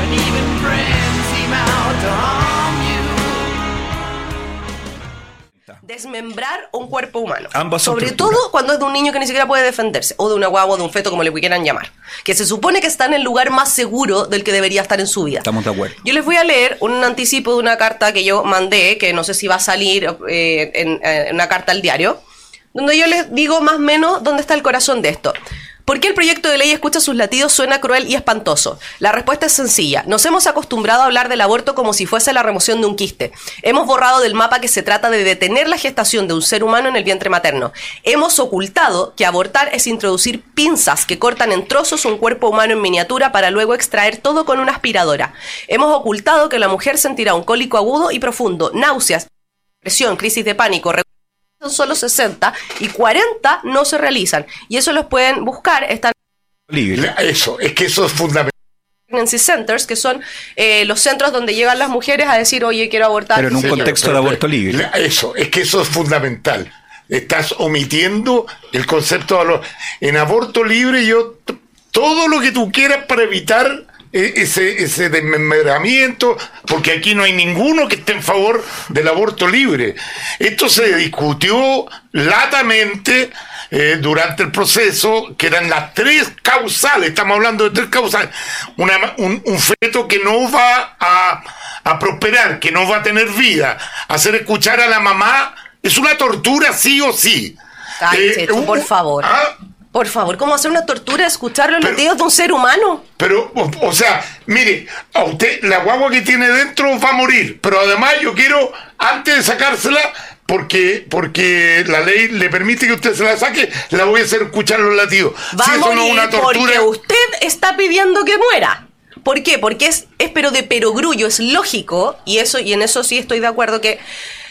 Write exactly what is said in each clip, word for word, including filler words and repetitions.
Desmembrar un cuerpo humano. Ambas son Sobre torturas. todo cuando es de un niño que ni siquiera puede defenderse, o de una guagua, o de un feto, como le quieran llamar, que se supone que está en el lugar más seguro del que debería estar en su vida. Estamos de acuerdo. Yo les voy a leer un anticipo de una carta que yo mandé, que no sé si va a salir eh, en, en una carta al diario, donde yo les digo más o menos dónde está el corazón de esto. ¿Por qué el proyecto de ley escucha sus latidos suena cruel y espantoso? La respuesta es sencilla. Nos hemos acostumbrado a hablar del aborto como si fuese la remoción de un quiste. Hemos borrado del mapa que se trata de detener la gestación de un ser humano en el vientre materno. Hemos ocultado que abortar es introducir pinzas que cortan en trozos un cuerpo humano en miniatura para luego extraer todo con una aspiradora. Hemos ocultado que la mujer sentirá un cólico agudo y profundo, náuseas, depresión, crisis de pánico, son solo sesenta y cuarenta no se realizan. Y eso los pueden buscar. Están Libre. Eso, es que eso es fundamental. pregnancy centers, que son eh, los centros donde llegan las mujeres a decir, oye, quiero abortar. Pero en un Sí, contexto pero- de aborto libre. Eso, es que eso es fundamental. Estás omitiendo el concepto de aborto. En aborto libre, yo t- todo lo que tú quieras para evitar eh, ese, ese desmembramiento, porque aquí no hay ninguno que esté en favor del aborto libre. Esto se discutió latamente eh, durante el proceso, que eran las tres causales, estamos hablando de tres causales. Una, un, un feto que no va a, a prosperar, que no va a tener vida, hacer escuchar a la mamá es una tortura sí o sí. Ay, Eh, Checho, un- por favor. ¿Ah? Por favor, ¿cómo hacer una tortura escuchar los Pero- latidos de un ser humano? Pero, o, o sea, mire, a usted, la guagua que tiene dentro va a morir, pero además yo quiero, antes de sacársela, porque, porque la ley le permite que usted se la saque, la voy a hacer escuchar los latidos. Va Si a eso morir no es una tortura. porque usted está pidiendo que muera. ¿Por qué? Porque es, es pero de perogrullo, es lógico, y eso, y en eso sí estoy de acuerdo que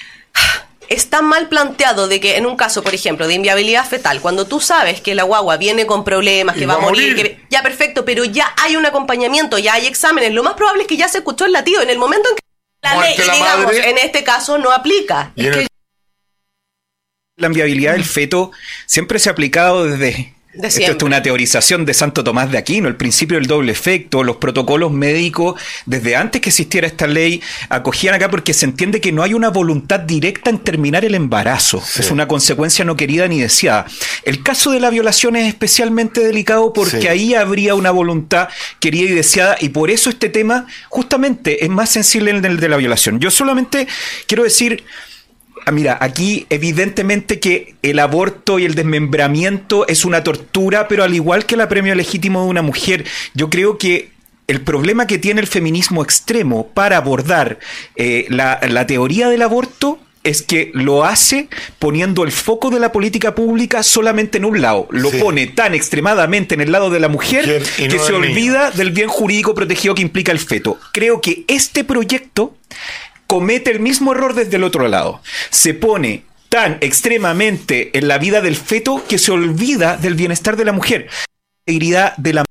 está mal planteado de que en un caso, por ejemplo, de inviabilidad fetal, cuando tú sabes que la guagua viene con problemas, Y que va a va a morir, morir. que- ya perfecto, pero ya hay un acompañamiento, ya hay exámenes, lo más probable es que ya se escuchó el latido en el momento en que la ley, Muerte la digamos, madre. en este caso no aplica. Y en Es que el- La inviabilidad del feto siempre se ha aplicado desde... De Esto es siempre. una teorización de Santo Tomás de Aquino, el principio del doble efecto, los protocolos médicos, desde antes que existiera esta ley, acogían acá porque se entiende que no hay una voluntad directa en terminar el embarazo. Sí. Es una consecuencia no querida ni deseada. El caso de la violación es especialmente delicado porque Sí. ahí habría una voluntad querida y deseada, y por eso este tema justamente es más sensible en el de la violación. Yo solamente quiero decir... Ah, mira, aquí evidentemente que el aborto y el desmembramiento es una tortura, pero al igual que el apremio legítimo de una mujer, yo creo que el problema que tiene el feminismo extremo para abordar eh, la, la teoría del aborto es que lo hace poniendo el foco de la política pública solamente en un lado. Lo Sí. pone tan extremadamente en el lado de la mujer Mujer y que no se del niño. olvida del bien jurídico protegido que implica el feto. Creo que este proyecto comete el mismo error desde el otro lado. Se pone tan extremadamente en la vida del feto que se olvida del bienestar de la mujer. La integridad de la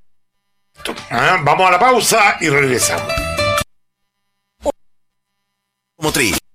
Ah, vamos a la pausa y regresamos. Motriz.